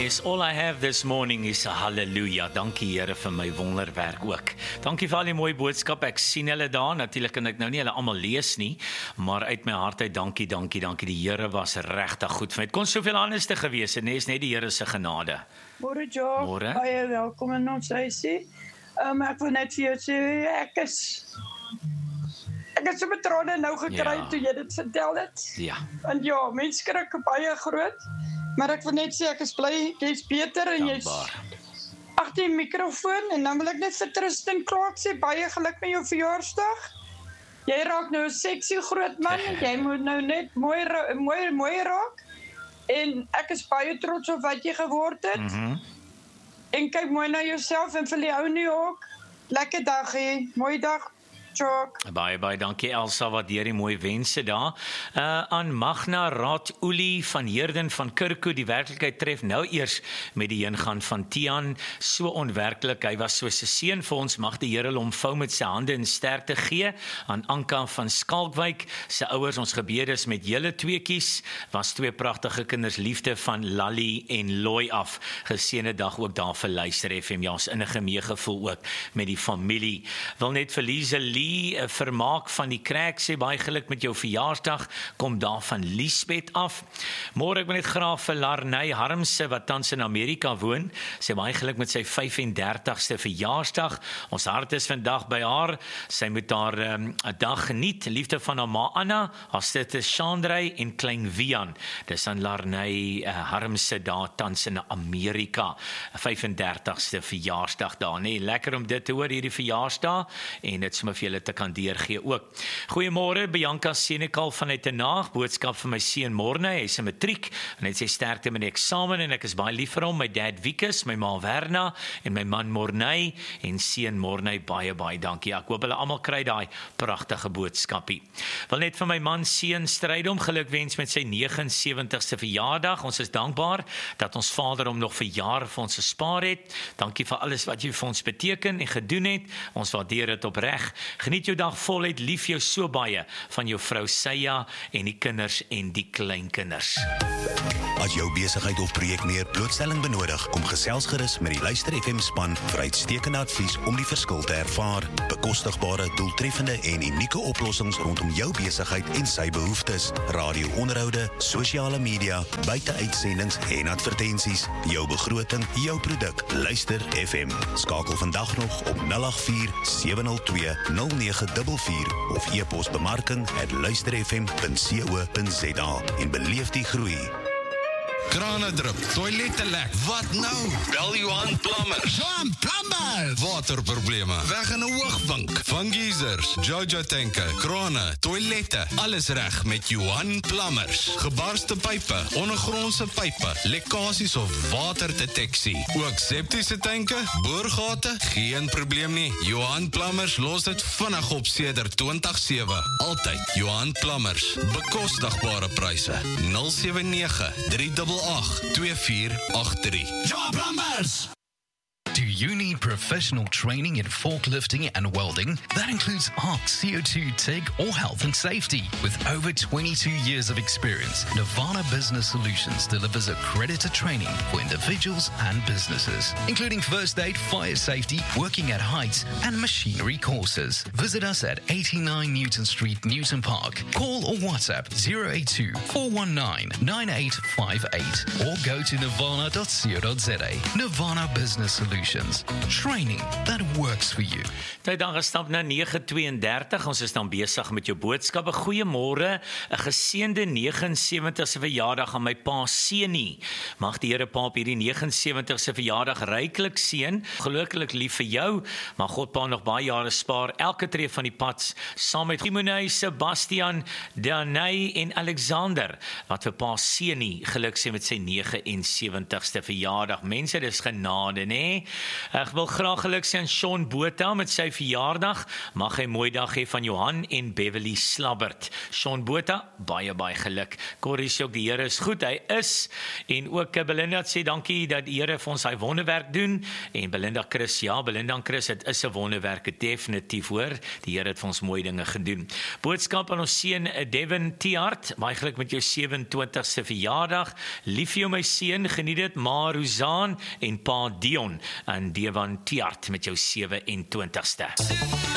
Yes, all I have this morning is a hallelujah. Dankie Here vir my wonderwerk ook. Dankie vir al die mooi boodskap. Ek sien hulle daar. Natuurlik kan ek nou nie hulle almal lees nie, maar uit my hart uit dankie. Die Here was regtig goed vir my. Het kon soveel anders te gewees het, net die Here se genade. Môre Joe, Môre. baie welkom in ons huisie. Ek wil net vir jou sê, ek het so met trane nou gekry toe jy dit vertel het. Ja. En ja, mens skrik baie groot, maar ek wil net sê ek is bly jy's beter en jy's agter die mikrofoon en dan wil ek net vir Tristan Clark sê baie geluk met jou verjaarsdag. Jy raak nou 'n seksie groot man, jy moet nou net mooi raak. En ek is baie trots op wat jy geword het. En kyk mooi na jouself en vir die ou nie ook. Lekker dag hê. Mooi dag. Baie dankie Elsa, wat deur die mooi wense daar. Aan Magna Raad Oelie van Heerden van Kirko, die werklikheid tref nou eers met die ingaan van Tian, so onwerklik, hy was soos 'n seun vir ons, mag die Here hom vou met sy hande en sterkte gee. Aan Anka van Skalkwyk, sy ouers, ons gebede is met julle tweekies, was twee pragtige kinders, liefde van Lally en Loy af. Geseënde dag ook daar vir Luister FM, ja, ons innige meegevoel ook met die familie. Wil net vir Lise vermaak van die Krak sê baie geluk met jou verjaarsdag, kom daar van Liesbeth af. Môre ek wil net graag vir Larney Harmse wat tans in Amerika woon, sê baie geluk met sy 35ste verjaarsdag. Ons hart is vandag by haar. Sy moet haar 'n dag geniet. Liefde van haar ma Anna, haar suster Chandray en klein Wian. Dis aan Larney Harmse daar tans in Amerika. 35ste verjaarsdag daar, nee, lekker om dit te hoor hierdie verjaarsdag en dit sommer vir julle te kan deurgee ook. Goeiemôre, Bianca Senekal vanuit Tenaag, boodskap vir my seun Morne, hy's 'n matriek en hy sê sterkte met die eksamen en ek is baie lief vir hom, my dad Wikus, my ma Werna en my man Morney en seun Morney, baie dankie. Ek hoop hulle almal kry daai pragtige boodskapie. Wil net vir my man seun Strydom gelukwens met sy 79ste verjaardag. Ons is dankbaar dat ons Vader hom nog vir jare vir ons gespaar het. Dankie vir alles wat jy vir ons beteken en gedoen het. Ons waardeer dit opreg. Geniet jou dag voluit, lief jou so baie van jou vrou Seya en die kinders en die kleinkinders. As jou besigheid of projek meer blootstelling benodig, kom gesels gerus met die Luister FM span vir uitstekende advies om die verskil te ervaar. Bekostigbare, doeltreffende en unieke oplossings rondom jou besigheid en sy behoeftes. Radio-onderhoude, sosiale media, buiteuitsendings en advertensies. Jou begroting, jou produk. Luister FM. Skakel vandag nog op 084-702-0944 of e-pos bemarking@luisterfm.co.za en beleef die groei. Krane drup, toilette lek. Wat nou? Bel Johan Plumbers. Johan Plumbers! Waterprobleme, weg in 'n hoogwink. Van geysers, Jojo tanke, krane, toilette, alles reg met Johan Plumbers. Gebarste pype, ondergrondse pype, lekkasies of waterdeteksie. Ook septiese tanke, boorgate, geen probleem nie. Johan Plumbers los dit vinnig op sedert 2007. Altyd Johan Plumbers. Bekostigbare pryse. 079-388-2483. Johan Plumbers! Do you need professional training in forklifting and welding? That includes ARC, CO2, TIG, or health and safety. With over 22 years of experience, Nirvana Business Solutions delivers accredited training for individuals and businesses, including first aid, fire safety, working at heights, and machinery courses. Visit us at 89 Newton Street, Newton Park. Call or WhatsApp 082-419-9858 or go to nirvana.co.za. Nirvana Business Solutions. Training that works for you. Tyd dan gestap na 9:32. Ons is dan besig met jou boodskappe. Goeiemôre. 'n Geseënde 79ste verjaardag aan my pa Senie. Mag die Here pa op hierdie 79ste verjaardag ryklik seën. Gelukkig lief vir jou. Mag God pa nog baie jare spaar. Elke tree van die pad saam met Gimonay, Sebastian, Danay en Alexander wat vir pa Senie geluk sê met sy 79ste verjaardag. Mense, dis genade, né? Ek wil graag geluk sê aan Sean Botha met sy verjaardag. Mag hy 'n mooi dag hê van Johan en Beverly Slabbert. Sean Botha, baie geluk. Corrie sê ook die Here is goed, hy is. En ook Belinda sê dankie dat die Here vir ons hy wonderwerk doen. En Belinda Chris, ja, Belinda en Chris, het is 'n wonderwerk, definitief hoor. Die Here het vir ons mooi dinge gedoen. Boodskap aan ons seun Devin Tiart, baie geluk met jou 27ste verjaardag. Lief vir jou my seun, geniet dit, ma Rozaan en pa Dion en Devan Tiart met jou 27ste.